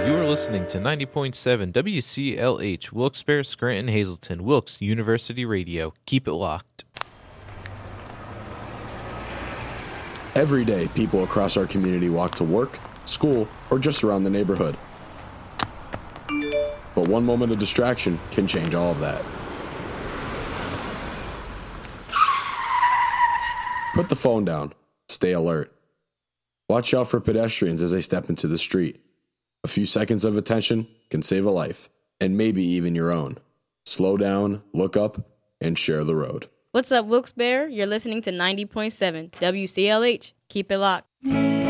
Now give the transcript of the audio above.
You are listening to 90.7 WCLH, Wilkes-Barre, Scranton, Hazleton, Wilkes University Radio. Keep it locked. Every day, people across our community walk to work, school, or just around the neighborhood. But one moment of distraction can change all of that. Put the phone down. Stay alert. Watch out for pedestrians as they step into the street. A few seconds of attention can save a life, and maybe even your own. Slow down, look up, and share the road. What's up, Wilkes-Barre? You're listening to 90.7 WCLH. Keep it locked.